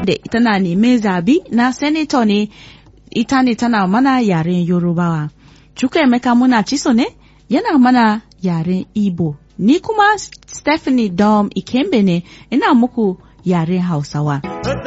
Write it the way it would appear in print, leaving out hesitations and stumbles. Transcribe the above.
da tana neme zabi na senator ne, ita ne tana mana yaren Yorubawa. Chukwuemeka Munachiso ne yana mana yaren Igbo. Ni kuma Stephanie Dom Ikembe ne ina muku yaren Hausawa.